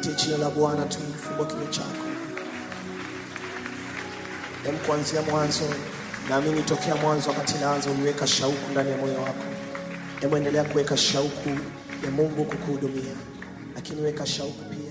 Litie jina la Bwana tu, fungua kinywa chako. Kuanzia mwanzo, naamini tokea mwanzo wakati naanza uliweka shauku ndani ya moyo wako. Endelea kuweka shauku ya Mungu kukuhudumia, lakini weka shauku pia